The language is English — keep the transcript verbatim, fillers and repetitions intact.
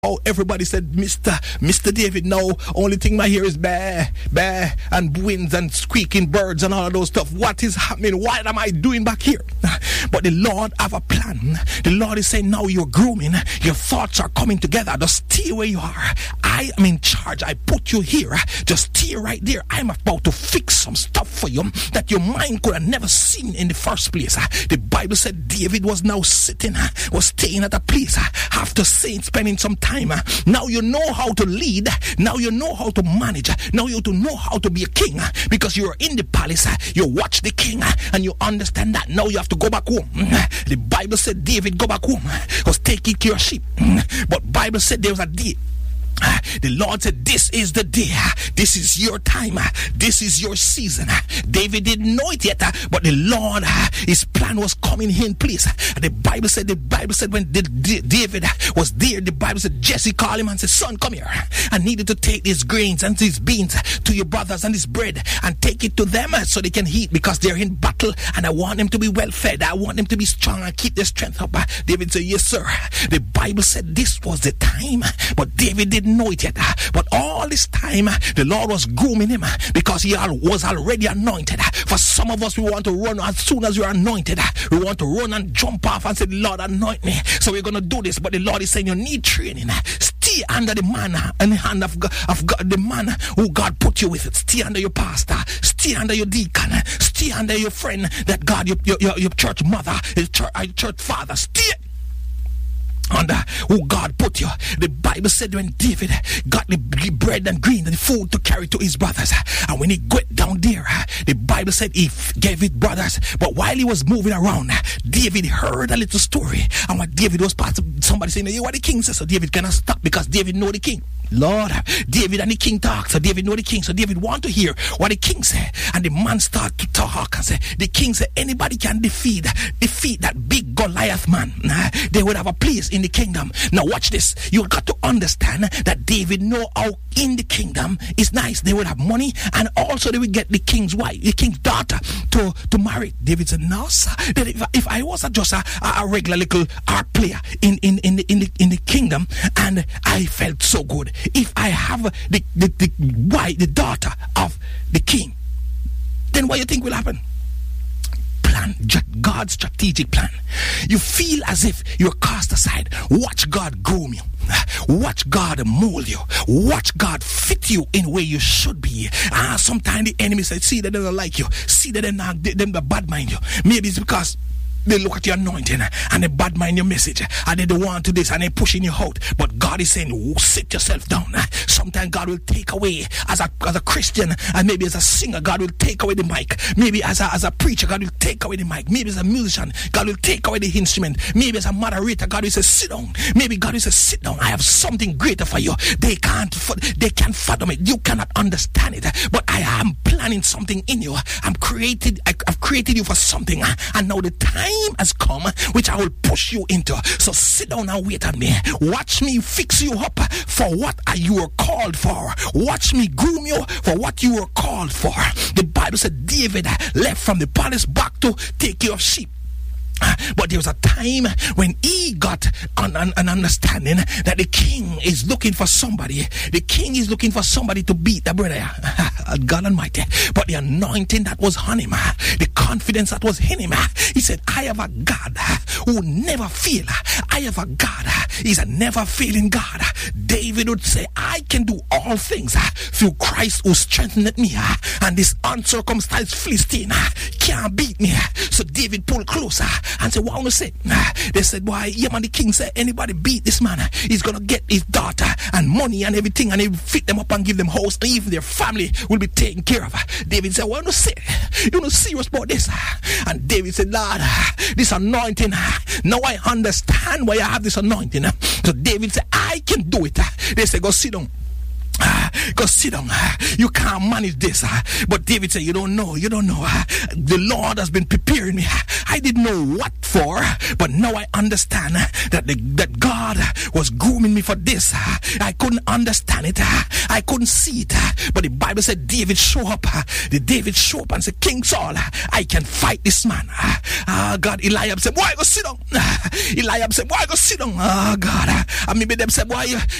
Oh, everybody said, Mister Mister David, no, only thing my hear is bah, bah, and winds and squeaking birds and all of those stuff. What is happening? What am I doing back here? But the Lord have a plan. The Lord is saying, now you're grooming. Your thoughts are coming together. Just stay where you are. I am in charge. I put you here. Just stay right there. I'm about to fix some stuff for you that your mind could have never seen in the first place. The Bible said David was now sitting, was staying at a place after saying, spending some time. Now you know how to lead. Now you know how to manage. Now you to know how to be a king, because you're in the palace. You watch the king and you understand that. Now you have to go back home. The Bible said David go back home, was taking care of sheep. But Bible said there was a day. The Lord said, this is the day. This is your time. This is your season. David didn't know it yet, but the Lord, his plan was coming in place. The Bible said, the Bible said when David was there, the Bible said Jesse called him and said, son, come here. I needed to take these grains and these beans to your brothers and this bread and take it to them so they can eat, because they're in battle and I want them to be well fed. I want them to be strong and keep their strength up. David said, yes, sir. The Bible said this was the time, but David didn't know it yet. But all this time the Lord was grooming him, because he was already anointed. For some of us, we want to run as soon as you're anointed. We want to run and jump off and say, Lord, anoint me. So we're going to do this. But the Lord is saying you need training. Stay under the man and the hand of God, of God, the man who God put you with. Stay under your pastor. Stay under your deacon. Stay under your friend that God, your, your, your church mother, your church, your church father. Stay under who God put you. The Bible said when David got the bread and green and the food to carry to his brothers, and when he got down there, the Bible said he gave it brothers. But while he was moving around, David heard a little story, and what David was part of, somebody saying, hey, what the king says. So David cannot stop, because David know the king. Lord, David and the king talk, so David know the king, so David want to hear what the king said. And the man start to talk and say, the king said, anybody can defeat defeat that big Goliath man. They would have a place in the kingdom. Now watch this. You got to understand that David know how in the kingdom is nice. They would have money, and also they would get the king's wife, the king's daughter to, to marry. David said, no, sir. That if, if I was a, just a, a regular little art player in, in, in, the, in, the, in the kingdom, and I felt so good, if I have the, the, the wife, the daughter of the king, then what do you think will happen? Plan, God's strategic plan. You feel as if you're cast aside. Watch God groom you. Watch God mold you. Watch God fit you in where you should be. Ah, sometimes the enemy says, see that they don't like you. See that they're not, they, them bad mind you. Maybe it's because they look at your anointing and they bad mind your message, and they don't want to this, and they pushing you out. But God is saying, oh, sit yourself down. Sometimes God will take away as a as a Christian, and maybe as a singer, God will take away the mic. Maybe as a, as a preacher, God will take away the mic. Maybe as a musician, God will take away the instrument. Maybe as a moderator, God will say, sit down. Maybe God will say, sit down. I have something greater for you. They can't they can't fathom it. You cannot understand it. But I am planning something in you. I'm created. I, I've created you for something, and now the time has come which I will push you into. So sit down and wait on me. Watch me fix you up for what you were called for. Watch me groom you for what you were called for. The Bible said David left from the palace back to take care of sheep. But there was a time when he got an, an, an understanding that the king is looking for somebody. The king is looking for somebody to beat the brother. God Almighty. But the anointing that was on him, the confidence that was in him, he said, I have a God who never fail. I have a God. He's a never failing God. David would say, I can do all things through Christ who strengthened me. And this uncircumcised Philistine can't beat me. So David pulled closer and said, what I want to say? They said, why, yeah man, the king said, anybody beat this man, he's going to get his daughter and money and everything, and he'll fit them up and give them house, and even their family will be taken care of. David said, what I want to say? You're not serious about this? And David said, Lord, this anointing, now I understand why I have this anointing. So David said, I can do it. They said, go sit down. Uh, Go sit down. You can't manage this. But David said, you don't know. You don't know. The Lord has been preparing me. I didn't know what for, but now I understand that the, that God was grooming me for this. I couldn't understand it. I couldn't see it. But the Bible said David show up. The David show up and said, King Saul, I can fight this man. Ah, God, Eliab said, why go sit down? Eliab said, why go sit down? Oh, God. And maybe them said, why you